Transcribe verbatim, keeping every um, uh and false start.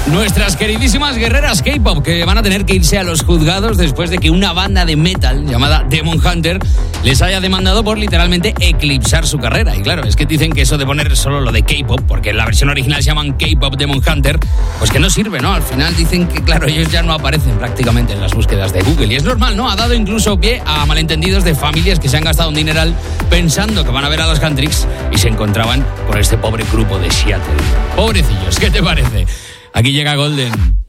Nuestras queridísimas guerreras K-pop, que van a tener que irse a los juzgados después de que una banda de metal llamada Demon Hunter les haya demandado por literalmente eclipsar su carrera. Y claro, es que dicen que eso de poner solo lo de K-pop, porque en la versión original se llaman K-pop Demon Hunter, pues que no sirve, ¿no? Al final dicen que, claro, ellos ya no aparecen prácticamente en las búsquedas de Google. Y es normal, ¿no? Ha dado incluso pie a malentendidos de familias que se han gastado un dineral pensando que van a ver a los Cantrix y se encontraban con este pobre grupo de Seattle. Pobrecillos, ¿qué te parece? Aquí llega Golden.